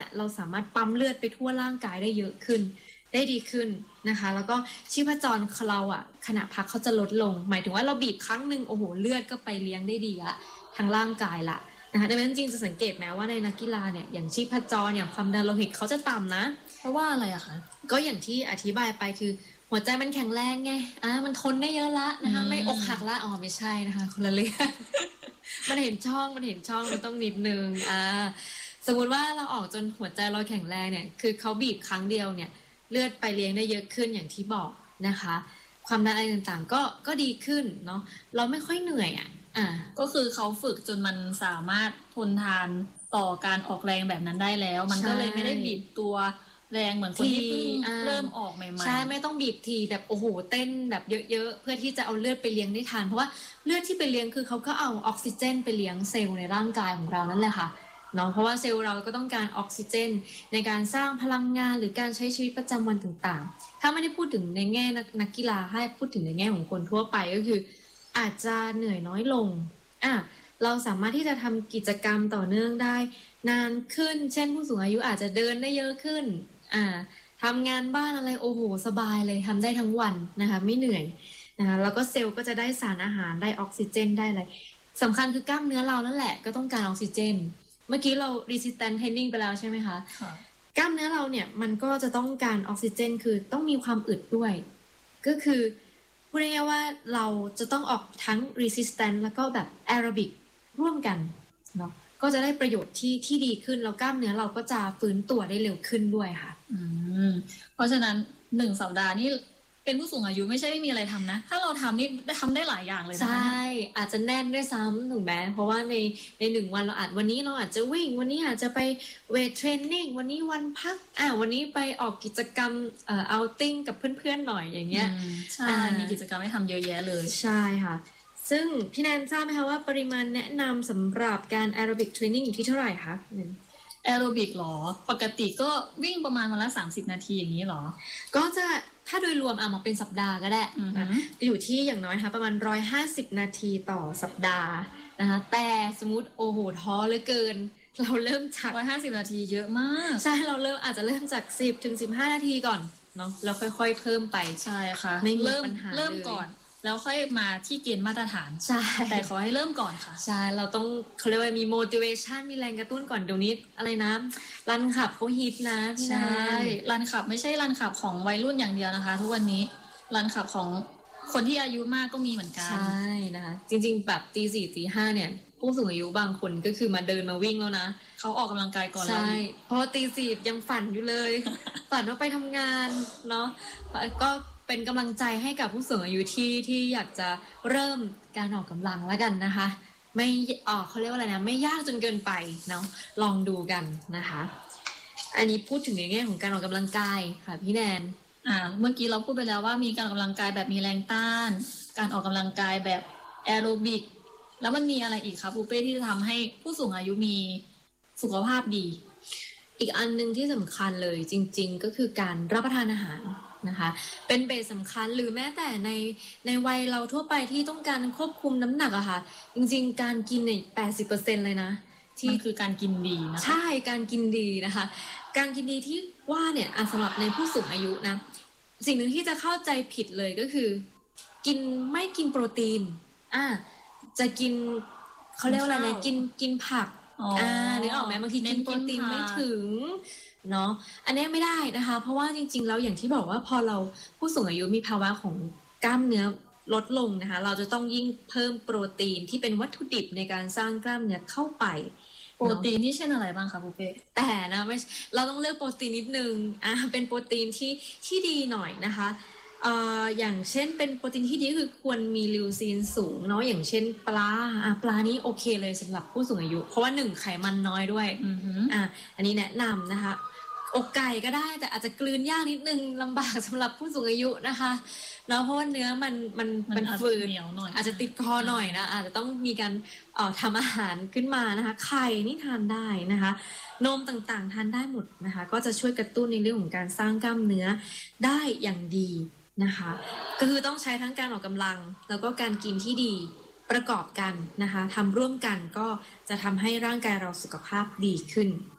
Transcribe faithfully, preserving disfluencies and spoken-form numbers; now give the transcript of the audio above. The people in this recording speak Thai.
เราสามารถปั๊มเลือดไปทั่วร่างกายได้เยอะขึ้นได้ดีขึ้นนะคะแล้วก็ชีพจรเราอ่ะขณะพักเขาจะลดลงหมายถึงว่าเราบีบครั้งหนึ่งโอ้โหเลือดก็ไปเลี้ยงได้ดีละทางร่างกายละนะคะดังนั้นจริงจะสังเกตไหมว่าในนักกีฬาเนี่ยอย่างชีพจรอย่างความดันโลหิตเขาจะต่ำนะเพราะว่าอะไรอะคะก็อย่างที่อธิบายไปคือหัวใจมันแข็งแรงไงอ่ะมันทนได้เยอะละนะคะไม่อกหักละอ๋อไม่ใช่นะคะคนละเรื่องมันเห็นช่องมันเห็นช่องมันต้องนิดนึงอ่าสมมุติว่าเราออกจนหัวใจเราแข็งแรงเนี่ยคือเขาบีบครั้งเดียวเนี่ยเลือดไปเลี้ยงได้เยอะขึ้นอย่างที่บอกนะคะความดันอะไรต่างๆก็ก็ดีขึ้นเนาะเราไม่ค่อยเหนื่อยอ่ะอ่าก็คือเขาฝึกจนมันสามารถทนทานต่อการออกแรงแบบนั้นได้แล้วมันก็เลยไม่ได้บีบตัวแรงเหมือนคนที่เพิ่งเริ่มออกใหม่ๆใช่ไม่ต้องบีบทีแบบโอ้โหเต้นแบบเยอะๆเพื่อที่จะเอาเลือดไปเลี้ยงได้ทันเพราะว่าเลือดที่ไปเลี้ยงคือเขาก็เอาออกซิเจนไปเลี้ยงเซลล์ในร่างกายของเรานั่นแหละค่ะเนาะเพราะว่าเซลล์เราก็ต้องการออกซิเจนในการสร้างพลังงานหรือการใช้ชีวิตประจำวันต่างๆถ้าไม่ได้พูดถึงในแง่นักนักกีฬาให้พูดถึงในแง่ของคนทั่วไปก็คืออาจจะเหนื่อยน้อยลงอ่ะเราสามารถที่จะทำกิจกรรมต่อเนื่องได้นานขึ้นเช่นผู้สูงอายุอาจจะเดินได้เยอะขึ้นอ่าทำงานบ้านอะไรโอ้โหสบายเลยทำได้ทั้งวันนะคะไม่เหนื่อยนะคะแล้วก็เซลล์ก็จะได้สารอาหารได้ออกซิเจนได้อะไรสำคัญคือกล้ามเนื้อเรานั่นแหละก็ต้องการออกซิเจนเมื่อกี้เรา resistance training ไปแล้วใช่ไหมคะกล้ามเนื้อเราเนี่ยมันก็จะต้องการออกซิเจนคือต้องมีความอึดด้วยก็คือพูดง่ายๆว่าเราจะต้องออกทั้ง resistance แล้วก็แบบ aerobic ร่วมกันเนาะก็จะได้ประโยชน์ที่ที่ดีขึ้นแล้วกล้ามเนื้อเราก็จะฟื้นตัวได้เร็วขึ้นด้วยค่ะอืมเพราะฉะนั้นหนึ่งสัปดาห์นี่เป็นผู้สูงอายุไม่ใช่ไม่มีอะไรทำนะถ้าเราทำนี่ทำได้หลายอย่างเลยนะใช่อาจจะแน่นด้วยซ้ำถูกไหมเพราะว่าในในหนึ่งวันเราอาจวันนี้เราอาจจะวิ่งวันนี้อาจจะไปเวทเทรนนิ่งวันนี้วันพักอ่าวันนี้ไปออกกิจกรรมเอ่อเอาติ้งกับเพื่อนๆหน่อยอย่างเงี้ยใช่มีกิจกรรมให้ทำเยอะแยะเลยใช่ค่ะซึ่งพี่แนนทราบไหมคะว่าปริมาณแนะนำสำหรับการแอโรบิกเทรนนิ่งอยู่ที่เท่าไหร่คะแอโรบิกหรอปกติก็วิ่งประมาณวันละสามสิบนาทีอย่างนี้หรอก็จะถ้าโดยรวมอ่ะมาเป็นสัปดาห์ก็ได้อยู่ที่อย่างน้อยค่ะประมาณหนึ่งร้อยห้าสิบนาทีต่อสัปดาห์นะคะแต่สมมติโอ้โหท้อเหลือเกินเราเริ่มจากหนึ่งร้อยห้าสิบนาทีเยอะมากใช่เราเริ่มอาจจะเริ่มจากสิบถึงสิบห้านาทีก่อนเนาะแล้วค่อยๆเพิ่มไปใช่ค่ะไม่มีปัญหาเริ่มก่อนแล้วค่อยมาที่เกณฑ์มาตรฐานใช่แต่ขอให้เริ่มก่อนค่ะใช่เราต้องเขาเรียกว่ามี motivation มีแรงกระตุ้นก่อนเดี๋ยวนี้อะไรนะรันขับเขาฮิตนะใช่รันขับไม่ใช่รันขับของวัยรุ่นอย่างเดียวนะคะทุกวันนี้รันขับของคนที่อายุมากก็มีเหมือนกันใช่นะคะจริงๆแบบตีสี่ตีห้าเนี่ยผู้สูงอายุบางคนก็คือมาเดินมาวิ่งแล้วนะเขาออกกำลังกายก่อนใช่เพราะตีสี่ยังฝันอยู่เลย ฝันว่าไปทำงานเนาะก็เป็นกำลังใจให้กับผู้สูงอายุที่ที่อยากจะเริ่มการออกกำลังแล้วกันนะคะไม่ออกเขาเรียกว่าอะไรนะไม่ยากจนเกินไปเนาะลองดูกันนะคะอันนี้พูดถึงในแง่ของการออกกำลังกายค่ะพี่แนนอ่าเมื่อกี้เราพูดไปแล้วว่ามีการออกกำลังกายแบบมีแรงต้านการออกกำลังกายแบบแอโรบิกแล้วมันมีอะไรอีกคะปูเป้ที่จะทำให้ผู้สูงอายุมีสุขภาพดีอีกอันนึงที่สำคัญเลยจริงๆก็คือการรับประทานอาหารนะคะเป็นเบสสำคัญหรือแม้แต่ในในวัยเราทั่วไปที่ต้องการควบคุมน้ำหนักอะค่ะจริงๆการกินเนี่ยแปดสิบเปอร์เซ็นต์เลยนะที่คือการกินดีนะคะใช่การกินดีนะคะการกินดีที่ว่าเนี่ยสำหรับในผู้สูงอายุนะสิ่งหนึ่งที่จะเข้าใจผิดเลยก็คือกินไม่กินโปรตีนอ่าจะกินเขาเรียกว่าอะไรนะกินกินผักอ่านึกออกไหมบางทีกินโปรตีนไม่ถึงเนาะอันนี้ไม่ได้นะคะเพราะว่าจริงๆแล้วอย่างที่บอกว่าพอเราผู้สูงอายุมีภาวะของกล้ามเนื้อลดลงนะคะเราจะต้องยิ่งเพิ่มโปรตีนที่เป็นวัตถุดิบในการสร้างกล้ามเนื้อเข้าไปโปรตีนนี่เช่นอะไรบ้างคะปูเป้แต่นะไม่เราต้องเลือกโปรตีนนิดนึงอ่ะเป็นโปรตีนที่ที่ดีหน่อยนะคะเอ่ออย่างเช่นเป็นโปรตีนที่ดีคือควรมีลิวซีนสูงเนาะอย่างเช่นปลาอ่ะปลานี้โอเคเลยสำหรับผู้สูงอายุเพราะว่าหนึ่งไขมันน้อยด้วยอ่ะอันนี้แนะนำนะคะอกไก่ก็ได้แต่อาจจะกลืนยากนิดนึงลำบากสำหรับผู้สูงอายุนะคะแล้วเพราะว่าเนื้อมันมันมันฝืดอาจจะติดคอหน่อยนะอาจจะต้องมีการเอ่อทำอาหารขึ้นมานะคะไข่นี่ทานได้นะคะนมต่างๆทานได้หมดนะคะก็จะช่วยกระตุ้นในเรื่องของการสร้างกล้ามเนื้อได้อย่างดีนะคะก็คือต้องใช้ทั้งการออกกำลังแล้วก็การกินที่ดีประกอบกันนะคะทำร่วมกันก็จะทำให้ร่างกายเราสุขภาพดีขึ้น